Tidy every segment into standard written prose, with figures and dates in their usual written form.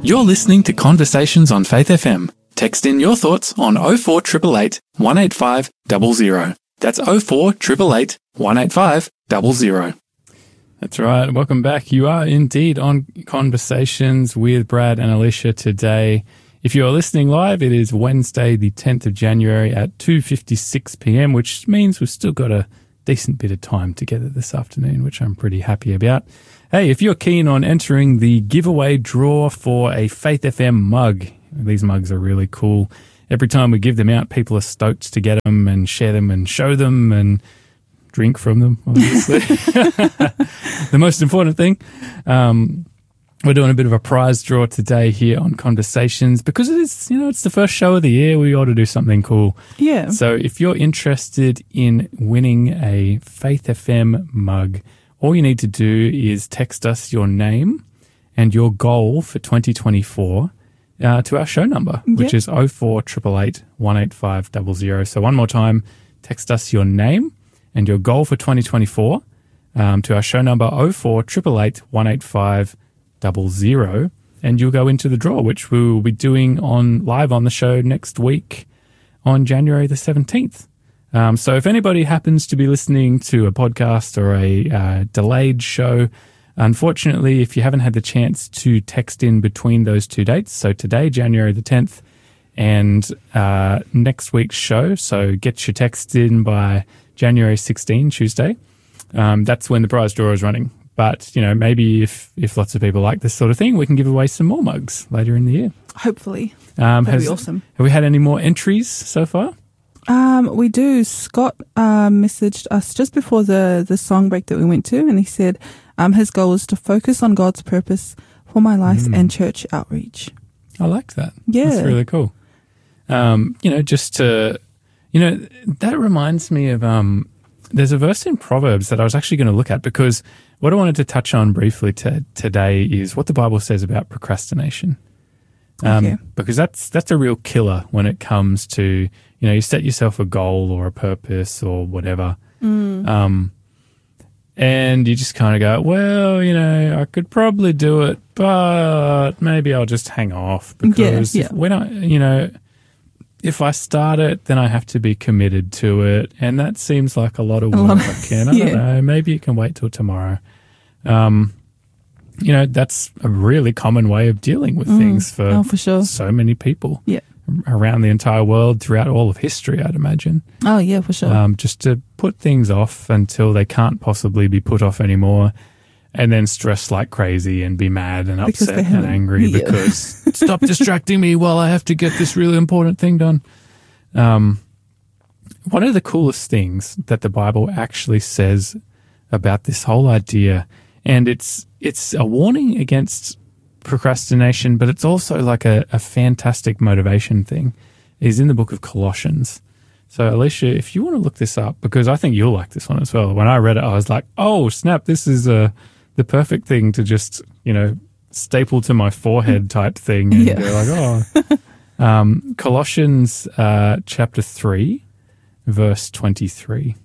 You're listening to Conversations on Faith FM. Text in your thoughts on 04888 185 00. That's 04888 185 00. That's right. Welcome back. You are indeed on Conversations with Brad and Alicia today. If you are listening live, it is Wednesday, the 10th of January at 2:56 p.m., which means we've still got a decent bit of time together this afternoon, which I'm pretty happy about. Hey, if you're keen on entering the giveaway draw for a Faith FM mug, these mugs are really cool. Every time we give them out, people are stoked to get them and share them and show them and drink from them, obviously. The most important thing. We're doing a bit of a prize draw today here on Conversations because it is, it's the first show of the year. We ought to do something cool. Yeah. So if you're interested in winning a Faith FM mug, all you need to do is text us your name and your goal for 2024 to our show number, which is 04888 185 00. So one more time, text us your name and your goal for 2024 to our show number 04888 185 00, and you'll go into the draw, which we will be doing live on the show next week on January the 17th. So if anybody happens to be listening to a podcast or a delayed show, unfortunately, if you haven't had the chance to text in between those two dates, so today, January the 10th, and next week's show, so get your text in by January 16, Tuesday, that's when the prize draw is running. But, maybe if lots of people like this sort of thing, we can give away some more mugs later in the year. Hopefully. That'd be awesome. Have we had any more entries so far? We do. Scott messaged us just before the song break that we went to, and he said his goal is to focus on God's purpose for my life and church outreach. I like that. Yeah. That's really cool. That reminds me of, there's a verse in Proverbs that I was actually going to look at, because what I wanted to touch on briefly today is what the Bible says about procrastination. Because that's a real killer when it comes to, you set yourself a goal or a purpose or whatever. And you just kind of go, well, I could probably do it, but maybe I'll just hang off because if I start it, then I have to be committed to it. And that seems like a lot of work. And I don't know, maybe you can wait till tomorrow. That's a really common way of dealing with things for sure. So many people around the entire world, throughout all of history, I'd imagine. Oh, yeah, for sure. Just to put things off until they can't possibly be put off anymore, and then stress like crazy and be mad and upset and angry because stop distracting me while I have to get this really important thing done. One of the coolest things that the Bible actually says about this whole idea, and it's a warning against procrastination, but it's also like a fantastic motivation thing, is in the book of Colossians. So, Alicia, if you want to look this up, because I think you'll like this one as well. When I read it, I was like, oh, snap, this is the perfect thing to just, staple to my forehead type thing. And go like, oh. Colossians chapter 3, verse 23.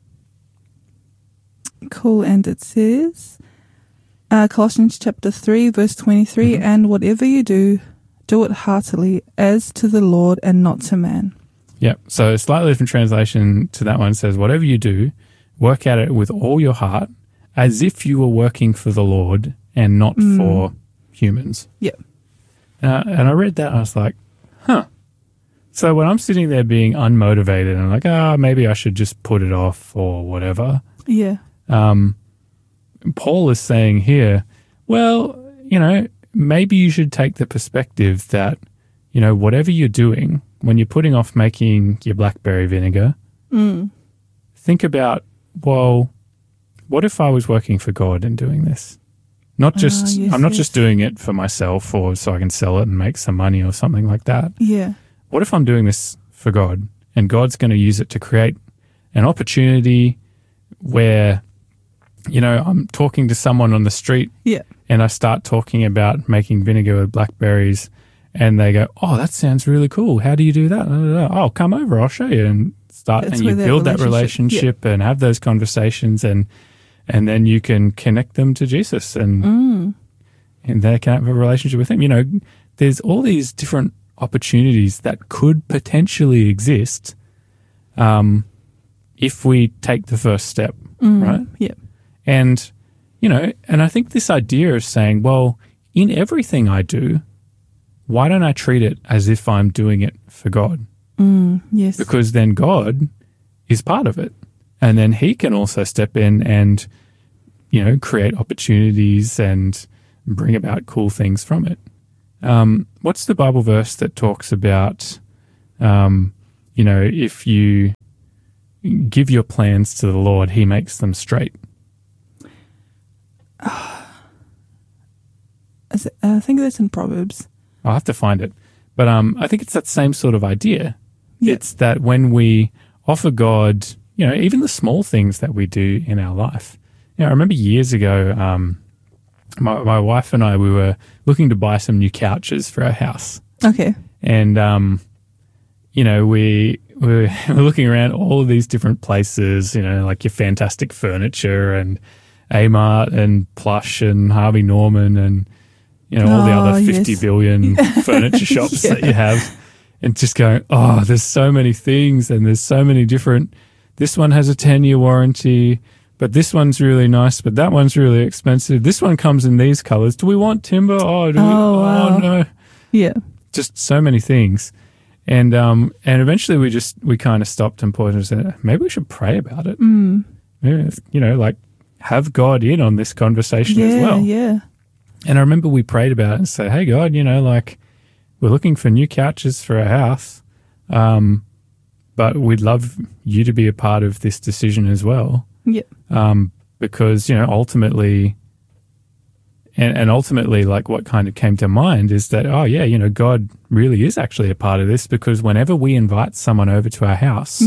Cool, and it says... Colossians chapter 3, verse 23, and whatever you do, do it heartily, as to the Lord and not to man. Yeah, so a slightly different translation to that one says, whatever you do, work at it with all your heart, as if you were working for the Lord and not for humans. Yeah. And I read that, and I was like, huh. So when I'm sitting there being unmotivated, and I'm like, maybe I should just put it off or whatever. Yeah. Paul is saying here, well, maybe you should take the perspective that, whatever you're doing, when you're putting off making your blackberry vinegar, think about, well, what if I was working for God and doing this? Not just, I'm not just doing it for myself or so I can sell it and make some money or something like that. Yeah. What if I'm doing this for God and God's going to use it to create an opportunity where, I'm talking to someone on the street and I start talking about making vinegar with blackberries and they go, oh, that sounds really cool. How do you do that? Oh, come over. I'll show you. And you build that relationship and have those conversations and then you can connect them to Jesus. And and they can have a relationship with him. You know, there's all these different opportunities that could potentially exist if we take the first step, right? Yeah. And, you know, and I think this idea of saying, well, in everything I do, why don't I treat it as if I'm doing it for God? Yes. Because then God is part of it. And then he can also step in and, you know, create opportunities and bring about cool things from it. What's the Bible verse that talks about, you know, if you give your plans to the Lord, he makes them straight? I think that's in Proverbs. I'll have to find it. But I think it's that same sort of idea. Yeah. It's that when we offer God, you know, even the small things that we do in our life. You know, I remember years ago, my wife and I, we were looking to buy some new couches for our house. Okay. And, you know, we were looking around all of these different places, you know, like your Fantastic Furniture and Amart and Plush and Harvey Norman and, you know, all the other 50 billion furniture shops that you have, and just going, oh, there's so many things and there's so many different, this one has a 10-year warranty, but this one's really nice, but that one's really expensive. This one comes in these colors. Do we want timber? Oh, wow. Oh, no. Yeah. Just so many things. And eventually we kind of stopped and paused and said, maybe we should pray about it. Maybe, you know, like have God in on this conversation as well. Yeah. And I remember we prayed about it and said, hey, God, you know, like we're looking for new couches for our house, but we'd love you to be a part of this decision as well. Yeah. Because, you know, ultimately, and ultimately, like what kind of came to mind is that, oh, yeah, you know, God really is actually a part of this, because whenever we invite someone over to our house,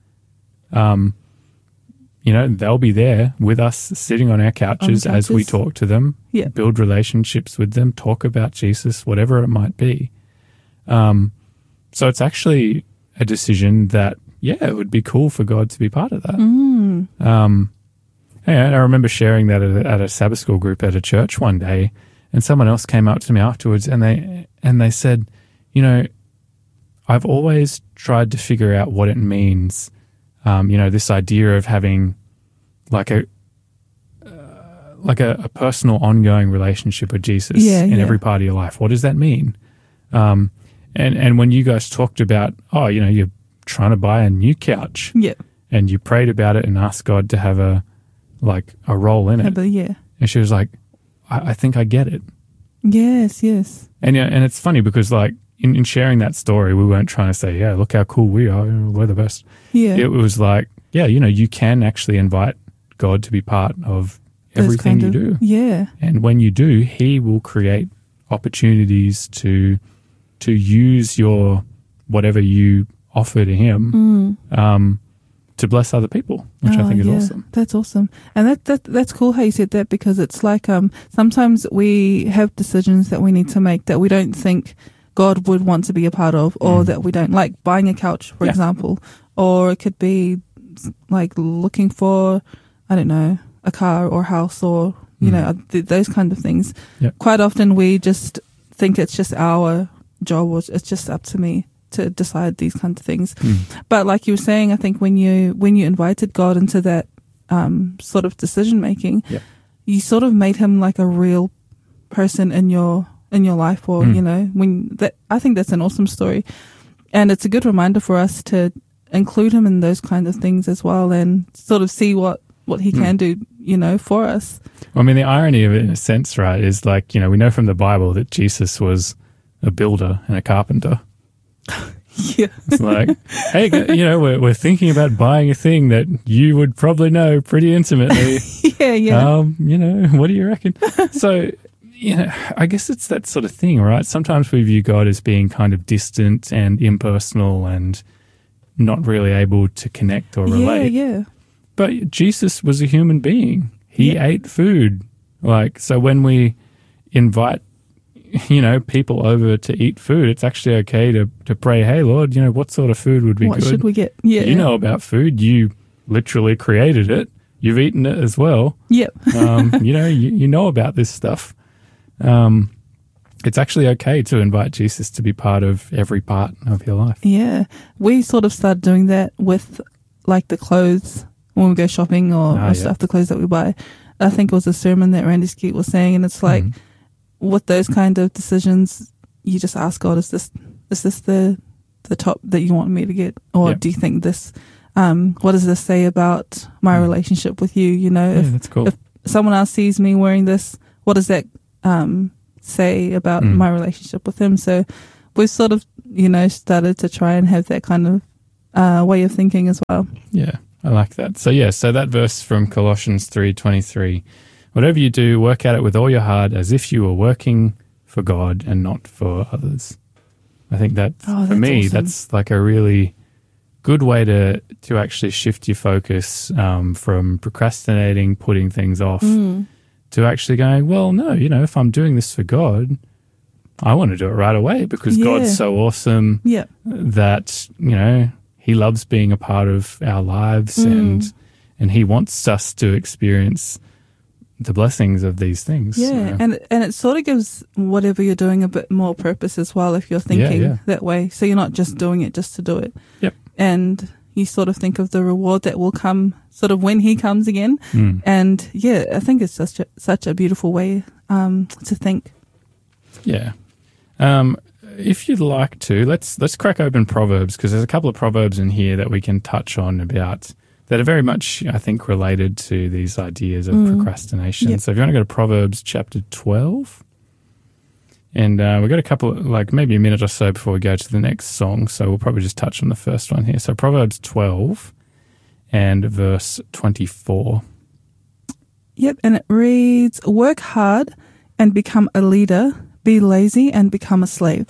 you know, they'll be there with us sitting on our couches as we talk to them, build relationships with them, talk about Jesus, whatever it might be. So it's actually a decision that, yeah, it would be cool for God to be part of that. And I remember sharing that at a Sabbath school group at a church one day, and someone else came up to me afterwards and they said, you know, I've always tried to figure out what it means, you know, this idea of having like a personal ongoing relationship with Jesus in every part of your life. What does that mean? And when you guys talked about, oh, you know, you're trying to buy a new couch, and you prayed about it and asked God to have a role in it. And she was like, I think I get it. Yes. And yeah, and it's funny because like in sharing that story, we weren't trying to say, yeah, look how cool we are, we're the best. Yeah. It was like, yeah, you know, you can actually invite God to be part of everything you do. Yeah. And when you do, he will create opportunities to use your whatever you offer to him to bless other people, which I think is awesome. That's awesome. And that's cool how you said that, because it's like sometimes we have decisions that we need to make that we don't think God would want to be a part of, or that we don't, like buying a couch, for example, or it could be like looking for, I don't know, a car or house, or, you know, those kind of things. Yep. Quite often we just think it's just our job, or it's just up to me to decide these kinds of things. But like you were saying, I think when you invited God into that sort of decision making, you sort of made him like a real person in your life, or you know, I think that's an awesome story, and it's a good reminder for us to include him in those kind of things as well, and sort of see what he can do, you know, for us. Well, I mean, the irony of it, in a sense, right, is like, you know, we know from the Bible that Jesus was a builder and a carpenter. It's like, hey, you know, we're thinking about buying a thing that you would probably know pretty intimately. You know, what do you reckon? So, you know, I guess it's that sort of thing, right? Sometimes we view God as being kind of distant and impersonal and not really able to connect or relate. But Jesus was a human being. He ate food. Like, so when we invite, you know, people over to eat food, it's actually okay to pray, hey, Lord, you know, what sort of food would be good? What should we get? Yeah. You know about food. You literally created it. You've eaten it as well. Yep. You know, you know about this stuff. it's actually okay to invite Jesus to be part of every part of your life. Yeah. We sort of started doing that with like the clothes when we go shopping or stuff, the clothes that we buy. I think it was a sermon that Randy Skeet was saying, and it's like with those kind of decisions, you just ask God, is this the top that you want me to get? Or do you think this, what does this say about my relationship with you? You know, that's cool. If someone else sees me wearing this, what does that say about my relationship with him? So we've sort of, started to try and have that kind of way of thinking as well. Yeah, I like that. So so that verse from Colossians 3:23, whatever you do, work at it with all your heart as if you were working for God and not for others. I think that for me, awesome. that's like a really good way to actually shift your focus from procrastinating, putting things off, to actually going, well, no, if I'm doing this for God, I want to do it right away because God's so awesome that, he loves being a part of our lives and he wants us to experience the blessings of these things. Yeah, so. And it sort of gives whatever you're doing a bit more purpose as well if you're thinking that way. So you're not just doing it just to do it. Yep. And you sort of think of the reward that will come sort of when he comes again. And I think it's such a beautiful way to think. Yeah. If you'd like to, let's crack open Proverbs, because there's a couple of Proverbs in here that we can touch on about that are very much, I think, related to these ideas of procrastination. Yep. So if you want to go to Proverbs chapter 12, and we've got a couple, like maybe a minute or so before we go to the next song, so we'll probably just touch on the first one here. So Proverbs 12 and verse 24. Yep, and it reads, work hard and become a leader, be lazy and become a slave.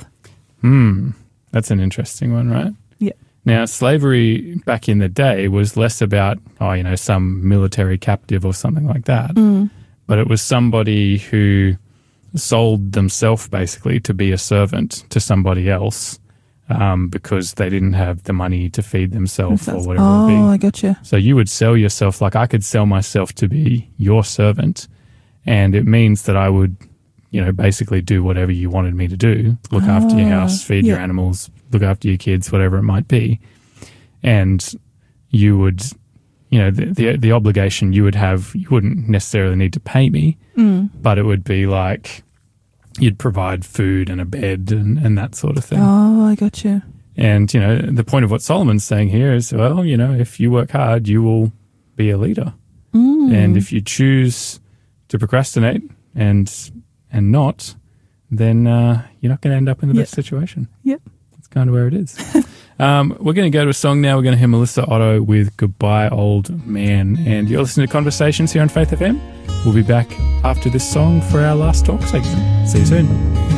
That's an interesting one, right? Yeah. Now, slavery back in the day was less about, some military captive or something like that. But it was somebody who sold themselves basically to be a servant to somebody else because they didn't have the money to feed themselves or whatever it would be. Oh, I gotcha. So you would sell yourself, like I could sell myself to be your servant, and it means that I would, basically do whatever you wanted me to do, look after your house, feed your animals, look after your kids, whatever it might be. And you would, the obligation you would have, you wouldn't necessarily need to pay me, but it would be like you'd provide food and a bed and that sort of thing. Oh, I got you. And, the point of what Solomon's saying here is, well, if you work hard, you will be a leader. And if you choose to procrastinate and not, then you're not going to end up in the best situation. Yep. That's kind of where it is. We're going to go to a song now. We're going to hear Melissa Otto with Goodbye Old Man. And you're listening to Conversations here on Faith FM. We'll be back after this song for our last talk segment. See you soon.